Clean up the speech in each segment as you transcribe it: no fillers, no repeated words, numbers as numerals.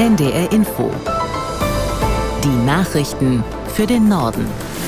NDR Info. Die Nachrichten für den Norden.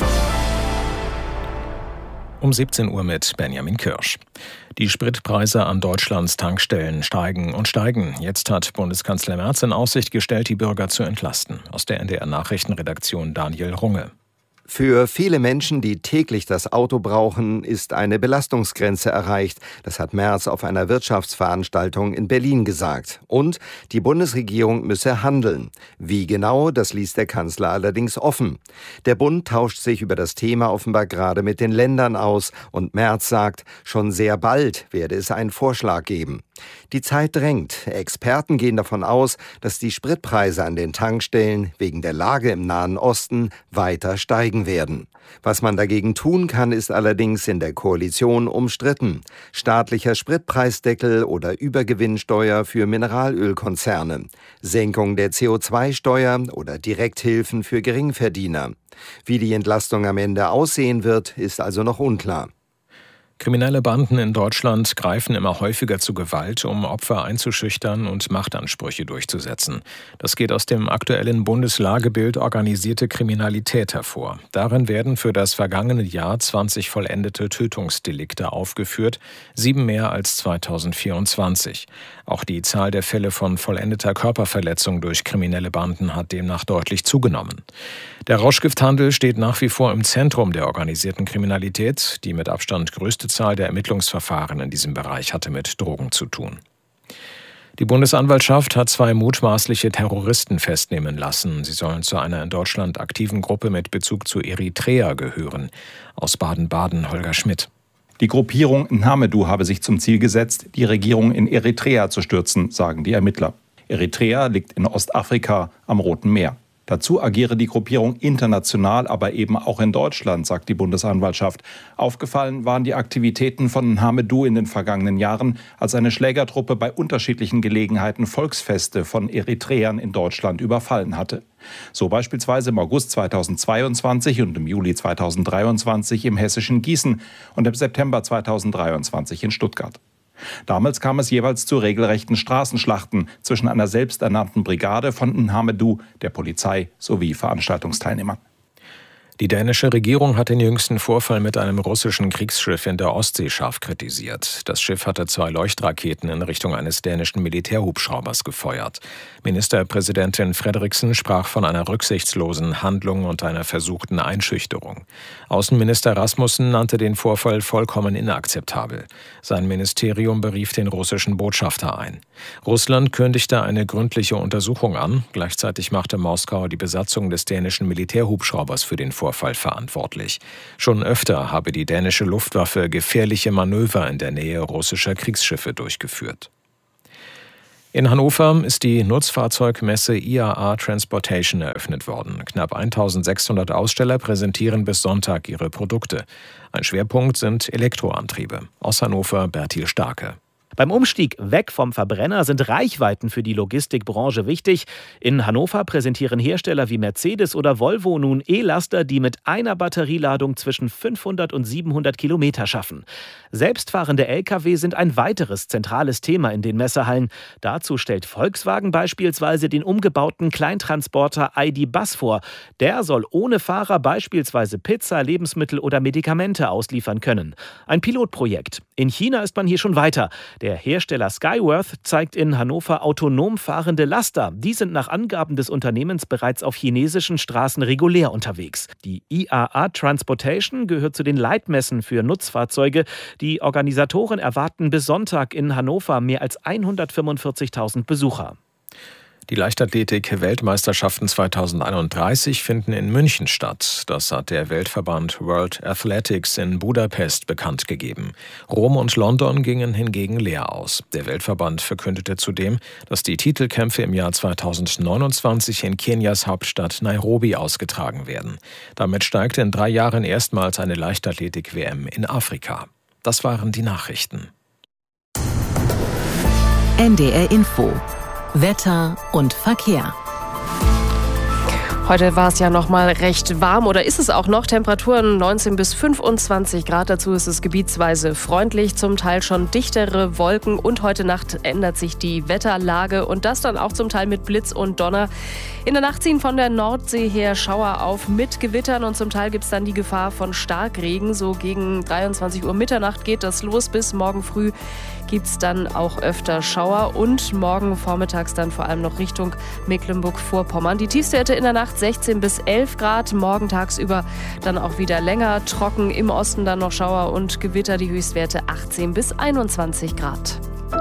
Um 17 Uhr mit Benjamin Kirsch. Die Spritpreise an Deutschlands Tankstellen steigen und steigen. Jetzt hat Bundeskanzler Merz in Aussicht gestellt, die Bürger zu entlasten. Aus der NDR Nachrichtenredaktion Daniel Runge. Für viele Menschen, die täglich das Auto brauchen, ist eine Belastungsgrenze erreicht. Das hat Merz auf einer Wirtschaftsveranstaltung in Berlin gesagt. Und die Bundesregierung müsse handeln. Wie genau, das ließ der Kanzler allerdings offen. Der Bund tauscht sich über das Thema offenbar gerade mit den Ländern aus. Und Merz sagt, schon sehr bald werde es einen Vorschlag geben. Die Zeit drängt. Experten gehen davon aus, dass die Spritpreise an den Tankstellen wegen der Lage im Nahen Osten weiter steigen werden. Was man dagegen tun kann, ist allerdings in der Koalition umstritten. Staatlicher Spritpreisdeckel oder Übergewinnsteuer für Mineralölkonzerne, Senkung der CO2-Steuer oder Direkthilfen für Geringverdiener. Wie die Entlastung am Ende aussehen wird, ist also noch unklar. Kriminelle Banden in Deutschland greifen immer häufiger zu Gewalt, um Opfer einzuschüchtern und Machtansprüche durchzusetzen. Das geht aus dem aktuellen Bundeslagebild Organisierte Kriminalität hervor. Darin werden für das vergangene Jahr 20 vollendete Tötungsdelikte aufgeführt, 7 mehr als 2024. Auch die Zahl der Fälle von vollendeter Körperverletzung durch kriminelle Banden hat demnach deutlich zugenommen. Der Rauschgifthandel steht nach wie vor im Zentrum der organisierten Kriminalität. Die mit Abstand größte Zahl der Ermittlungsverfahren in diesem Bereich hatte mit Drogen zu tun. Die Bundesanwaltschaft hat 2 mutmaßliche Terroristen festnehmen lassen. Sie sollen zu einer in Deutschland aktiven Gruppe mit Bezug zu Eritrea gehören. Aus Baden-Baden Holger Schmidt. Die Gruppierung Nhamedu habe sich zum Ziel gesetzt, die Regierung in Eritrea zu stürzen, sagen die Ermittler. Eritrea liegt in Ostafrika am Roten Meer. Dazu agiere die Gruppierung international, aber eben auch in Deutschland, sagt die Bundesanwaltschaft. Aufgefallen waren die Aktivitäten von Nhamedu in den vergangenen Jahren, als eine Schlägertruppe bei unterschiedlichen Gelegenheiten Volksfeste von Eritreern in Deutschland überfallen hatte. So beispielsweise im August 2022 und im Juli 2023 im hessischen Gießen und im September 2023 in Stuttgart. Damals kam es jeweils zu regelrechten Straßenschlachten zwischen einer selbsternannten Brigade von Nhamedu, der Polizei sowie Veranstaltungsteilnehmern. Die dänische Regierung hat den jüngsten Vorfall mit einem russischen Kriegsschiff in der Ostsee scharf kritisiert. Das Schiff hatte 2 Leuchtraketen in Richtung eines dänischen Militärhubschraubers gefeuert. Ministerpräsidentin Frederiksen sprach von einer rücksichtslosen Handlung und einer versuchten Einschüchterung. Außenminister Rasmussen nannte den Vorfall vollkommen inakzeptabel. Sein Ministerium berief den russischen Botschafter ein. Russland kündigte eine gründliche Untersuchung an. Gleichzeitig machte Moskau die Besatzung des dänischen Militärhubschraubers für den Vorfall verantwortlich. Schon öfter habe die dänische Luftwaffe gefährliche Manöver in der Nähe russischer Kriegsschiffe durchgeführt. In Hannover ist die Nutzfahrzeugmesse IAA Transportation eröffnet worden. Knapp 1600 Aussteller präsentieren bis Sonntag ihre Produkte. Ein Schwerpunkt sind Elektroantriebe. Aus Hannover Bertil Starke. Beim Umstieg weg vom Verbrenner sind Reichweiten für die Logistikbranche wichtig. In Hannover präsentieren Hersteller wie Mercedes oder Volvo nun E-Laster, die mit einer Batterieladung zwischen 500 und 700 Kilometer schaffen. Selbstfahrende Lkw sind ein weiteres zentrales Thema in den Messehallen. Dazu stellt Volkswagen beispielsweise den umgebauten Kleintransporter ID. Bus vor. Der soll ohne Fahrer beispielsweise Pizza, Lebensmittel oder Medikamente ausliefern können. Ein Pilotprojekt. In China ist man hier schon weiter. Der Hersteller Skyworth zeigt in Hannover autonom fahrende Laster. Die sind nach Angaben des Unternehmens bereits auf chinesischen Straßen regulär unterwegs. Die IAA Transportation gehört zu den Leitmessen für Nutzfahrzeuge. Die Organisatoren erwarten bis Sonntag in Hannover mehr als 145.000 Besucher. Die Leichtathletik-Weltmeisterschaften 2031 finden in München statt. Das hat der Weltverband World Athletics in Budapest bekannt gegeben. Rom und London gingen hingegen leer aus. Der Weltverband verkündete zudem, dass die Titelkämpfe im Jahr 2029 in Kenias Hauptstadt Nairobi ausgetragen werden. Damit steigt in 3 Jahren erstmals eine Leichtathletik-WM in Afrika. Das waren die Nachrichten. NDR Info. Wetter und Verkehr. Heute war es ja noch mal recht warm oder ist es auch noch. Temperaturen 19 bis 25 Grad. Dazu ist es gebietsweise freundlich, zum Teil schon dichtere Wolken. Und heute Nacht ändert sich die Wetterlage und das dann auch zum Teil mit Blitz und Donner. In der Nacht ziehen von der Nordsee her Schauer auf mit Gewittern und zum Teil gibt es dann die Gefahr von Starkregen. So gegen 23 Uhr Mitternacht geht das los. Bis morgen früh gibt es dann auch öfter Schauer und morgen vormittags dann vor allem noch Richtung Mecklenburg-Vorpommern. Die Tiefstwerte in der Nacht 16 bis 11 Grad, morgen tagsüber dann auch wieder länger trocken, im Osten dann noch Schauer und Gewitter, die Höchstwerte 18 bis 21 Grad.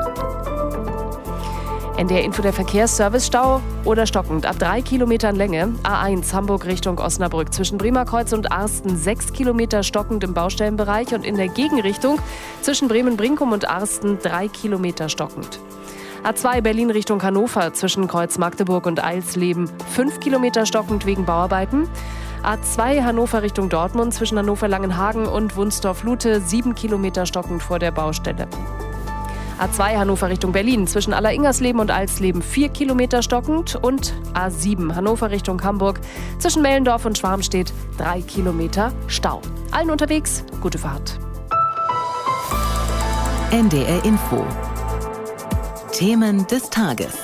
NDR Info, der Verkehrsservice, Stau oder stockend ab 3 Kilometern Länge. A1 Hamburg Richtung Osnabrück zwischen Bremerkreuz und Arsten 6 Kilometer stockend im Baustellenbereich und in der Gegenrichtung zwischen Bremen-Brinkum und Arsten 3 Kilometer stockend. A2 Berlin Richtung Hannover zwischen Kreuz Magdeburg und Eilsleben 5 Kilometer stockend wegen Bauarbeiten. A2 Hannover Richtung Dortmund zwischen Hannover-Langenhagen und Wunsdorf-Lute 7 Kilometer stockend vor der Baustelle. A2 Hannover Richtung Berlin zwischen Aller-Ingersleben und Eilsleben 4 Kilometer stockend und A7 Hannover Richtung Hamburg zwischen Mellendorf und Schwarmstedt 3 Kilometer Stau. Allen unterwegs, gute Fahrt. NDR Info. Themen des Tages.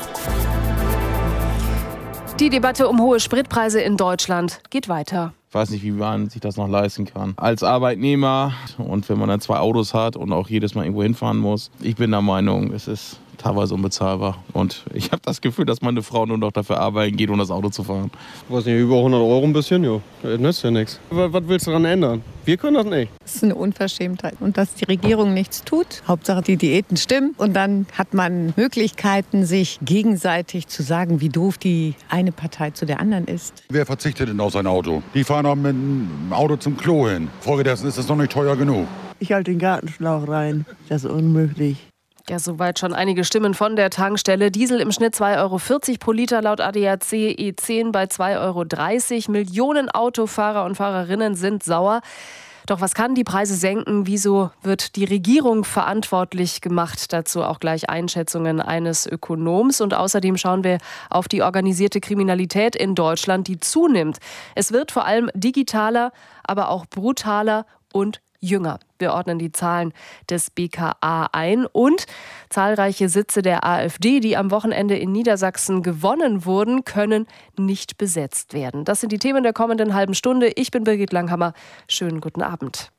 Die Debatte um hohe Spritpreise in Deutschland geht weiter. Ich weiß nicht, wie man sich das noch leisten kann. Als Arbeitnehmer und wenn man dann 2 Autos hat und auch jedes Mal irgendwo hinfahren muss. Ich bin der Meinung, es ist teilweise unbezahlbar. Und ich habe das Gefühl, dass meine Frau nur noch dafür arbeiten geht, um das Auto zu fahren. Ich weiß nicht, über 100 Euro ein bisschen, ja. Das nützt ja nichts. Was willst du daran ändern? Wir können das nicht. Das ist eine Unverschämtheit. Und dass die Regierung nichts tut. Hauptsache die Diäten stimmen. Und dann hat man Möglichkeiten, sich gegenseitig zu sagen, wie doof die eine Partei zu der anderen ist. Wer verzichtet denn auf sein Auto? Die fahren auch mit dem Auto zum Klo hin. Folgedessen ist das noch nicht teuer genug. Ich halte den Gartenschlauch rein. Das ist unmöglich. Ja, soweit schon einige Stimmen von der Tankstelle. Diesel im Schnitt 2,40 Euro pro Liter laut ADAC, E10 bei 2,30 Euro. Millionen Autofahrer und Fahrerinnen sind sauer. Doch was kann die Preise senken? Wieso wird die Regierung verantwortlich gemacht? Dazu auch gleich Einschätzungen eines Ökonoms. Und außerdem schauen wir auf die organisierte Kriminalität in Deutschland, die zunimmt. Es wird vor allem digitaler, aber auch brutaler und jünger. Wir ordnen die Zahlen des BKA ein und zahlreiche Sitze der AfD, die am Wochenende in Niedersachsen gewonnen wurden, können nicht besetzt werden. Das sind die Themen der kommenden halben Stunde. Ich bin Birgit Langhammer. Schönen guten Abend.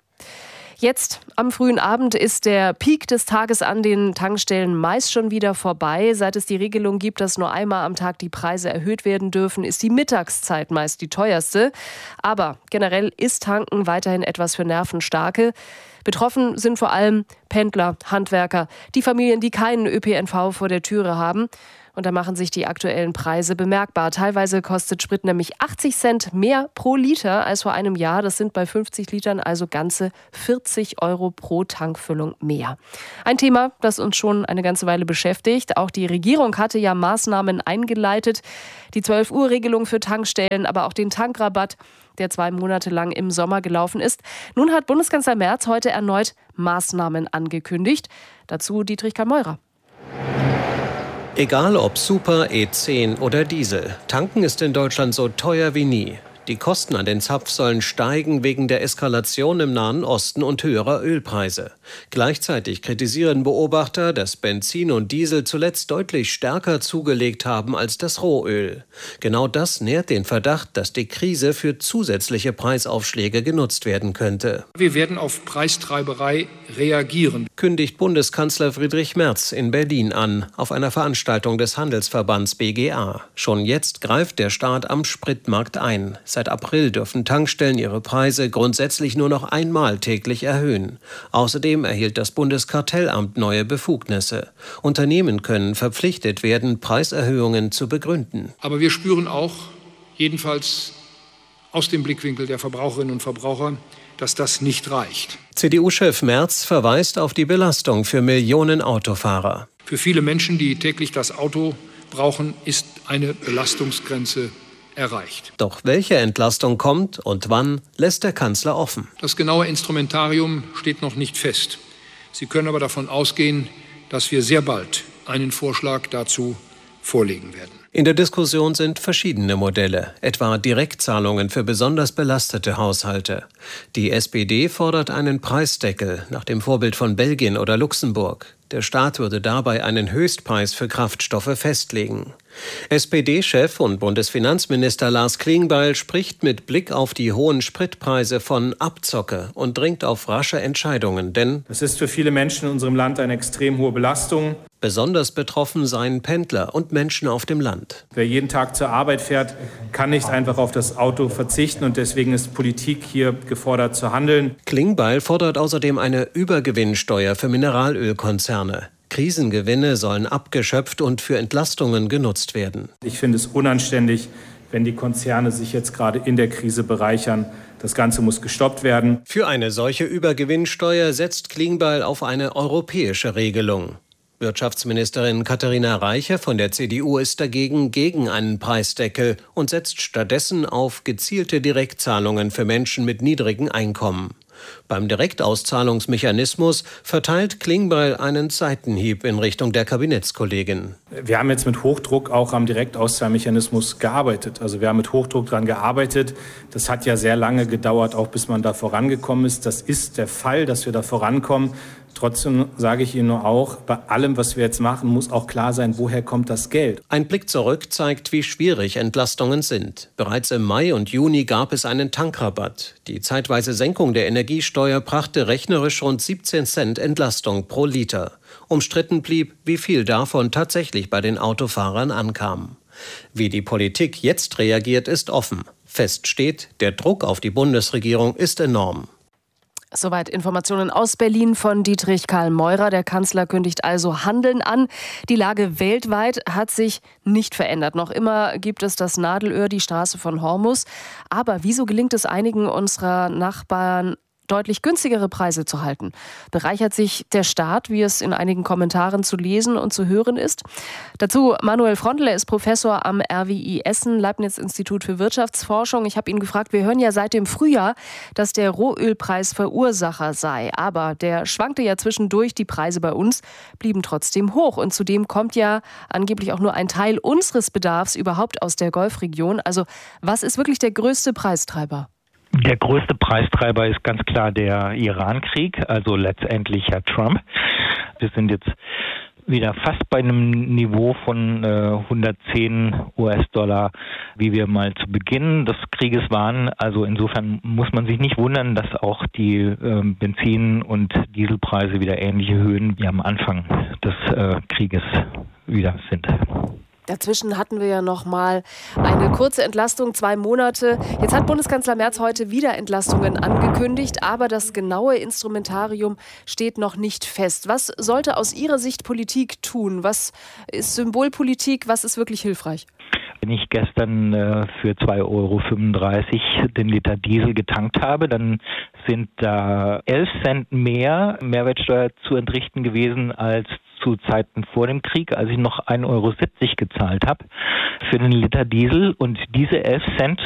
Jetzt am frühen Abend ist der Peak des Tages an den Tankstellen meist schon wieder vorbei. Seit es die Regelung gibt, dass nur einmal am Tag die Preise erhöht werden dürfen, ist die Mittagszeit meist die teuerste. Aber generell ist Tanken weiterhin etwas für Nervenstarke. Betroffen sind vor allem Pendler, Handwerker, die Familien, die keinen ÖPNV vor der Türe haben. Und da machen sich die aktuellen Preise bemerkbar. Teilweise kostet Sprit nämlich 80 Cent mehr pro Liter als vor einem Jahr. Das sind bei 50 Litern also ganze 40 Euro pro Tankfüllung mehr. Ein Thema, das uns schon eine ganze Weile beschäftigt. Auch die Regierung hatte ja Maßnahmen eingeleitet. Die 12-Uhr-Regelung für Tankstellen, aber auch den Tankrabatt, der 2 Monate lang im Sommer gelaufen ist. Nun hat Bundeskanzler Merz heute erneut Maßnahmen angekündigt. Dazu Dietrich Karl-Meurer. Egal ob Super, E10 oder Diesel, tanken ist in Deutschland so teuer wie nie. Die Kosten an den Zapfsäulen steigen wegen der Eskalation im Nahen Osten und höherer Ölpreise. Gleichzeitig kritisieren Beobachter, dass Benzin und Diesel zuletzt deutlich stärker zugelegt haben als das Rohöl. Genau das nährt den Verdacht, dass die Krise für zusätzliche Preisaufschläge genutzt werden könnte. Wir werden auf Preistreiberei reagieren, kündigt Bundeskanzler Friedrich Merz in Berlin an, auf einer Veranstaltung des Handelsverbands BGA. Schon jetzt greift der Staat am Spritmarkt ein. Seit April dürfen Tankstellen ihre Preise grundsätzlich nur noch einmal täglich erhöhen. Außerdem erhielt das Bundeskartellamt neue Befugnisse. Unternehmen können verpflichtet werden, Preiserhöhungen zu begründen. Aber wir spüren auch, jedenfalls aus dem Blickwinkel der Verbraucherinnen und Verbraucher, dass das nicht reicht. CDU-Chef Merz verweist auf die Belastung für Millionen Autofahrer. Für viele Menschen, die täglich das Auto brauchen, ist eine Belastungsgrenze erreicht. Doch welche Entlastung kommt und wann, lässt der Kanzler offen. Das genaue Instrumentarium steht noch nicht fest. Sie können aber davon ausgehen, dass wir sehr bald einen Vorschlag dazu vorlegen werden. In der Diskussion sind verschiedene Modelle, etwa Direktzahlungen für besonders belastete Haushalte. Die SPD fordert einen Preisdeckel nach dem Vorbild von Belgien oder Luxemburg. Der Staat würde dabei einen Höchstpreis für Kraftstoffe festlegen. SPD-Chef und Bundesfinanzminister Lars Klingbeil spricht mit Blick auf die hohen Spritpreise von Abzocke und dringt auf rasche Entscheidungen, denn es ist für viele Menschen in unserem Land eine extrem hohe Belastung. Besonders betroffen seien Pendler und Menschen auf dem Land. Wer jeden Tag zur Arbeit fährt, kann nicht einfach auf das Auto verzichten und deswegen ist Politik hier gefordert zu handeln. Klingbeil fordert außerdem eine Übergewinnsteuer für Mineralölkonzerne. Krisengewinne sollen abgeschöpft und für Entlastungen genutzt werden. Ich finde es unanständig, wenn die Konzerne sich jetzt gerade in der Krise bereichern. Das Ganze muss gestoppt werden. Für eine solche Übergewinnsteuer setzt Klingbeil auf eine europäische Regelung. Wirtschaftsministerin Katharina Reiche von der CDU ist dagegen gegen einen Preisdeckel und setzt stattdessen auf gezielte Direktzahlungen für Menschen mit niedrigen Einkommen. Beim Direktauszahlungsmechanismus verteilt Klingbeil einen Seitenhieb in Richtung der Kabinettskollegin. Wir haben jetzt mit Hochdruck auch am Direktauszahlmechanismus gearbeitet. Also wir haben mit Hochdruck daran gearbeitet. Das hat ja sehr lange gedauert, auch bis man da vorangekommen ist. Das ist der Fall, dass wir da vorankommen. Trotzdem sage ich Ihnen nur auch, bei allem, was wir jetzt machen, muss auch klar sein, woher kommt das Geld. Ein Blick zurück zeigt, wie schwierig Entlastungen sind. Bereits im Mai und Juni gab es einen Tankrabatt. Die zeitweise Senkung der Energiesteuer brachte rechnerisch rund 17 Cent Entlastung pro Liter. Umstritten blieb, wie viel davon tatsächlich bei den Autofahrern ankam. Wie die Politik jetzt reagiert, ist offen. Fest steht, der Druck auf die Bundesregierung ist enorm. Soweit Informationen aus Berlin von Dietrich Karl Meurer. Der Kanzler kündigt also Handeln an. Die Lage weltweit hat sich nicht verändert. Noch immer gibt es das Nadelöhr, die Straße von Hormuz. Aber wieso gelingt es einigen unserer Nachbarn, deutlich günstigere Preise zu halten? Bereichert sich der Staat, wie es in einigen Kommentaren zu lesen und zu hören ist? Dazu Manuel Frontl, er ist Professor am RWI Essen, Leibniz-Institut für Wirtschaftsforschung. Ich habe ihn gefragt, wir hören ja seit dem Frühjahr, dass der Rohölpreis Verursacher sei. Aber der schwankte ja zwischendurch, die Preise bei uns blieben trotzdem hoch. Und zudem kommt ja angeblich auch nur ein Teil unseres Bedarfs überhaupt aus der Golfregion. Also was ist wirklich der größte Preistreiber? Der größte Preistreiber ist ganz klar der Iran-Krieg, also letztendlich Herr Trump. Wir sind jetzt wieder fast bei einem Niveau von 110 US-Dollar, wie wir mal zu Beginn des Krieges waren. Also insofern muss man sich nicht wundern, dass auch die Benzin- und Dieselpreise wieder ähnliche Höhen wie am Anfang des Krieges wieder sind. Dazwischen hatten wir ja noch mal eine kurze Entlastung, 2 Monate. Jetzt hat Bundeskanzler Merz heute wieder Entlastungen angekündigt, aber das genaue Instrumentarium steht noch nicht fest. Was sollte aus Ihrer Sicht Politik tun? Was ist Symbolpolitik? Was ist wirklich hilfreich? Wenn ich gestern für 2,35 € den Liter Diesel getankt habe, dann sind da 11 Cent mehr Mehrwertsteuer zu entrichten gewesen als zu Zeiten vor dem Krieg, als ich noch 1,70 € gezahlt habe für den Liter Diesel. Und diese 11 Cent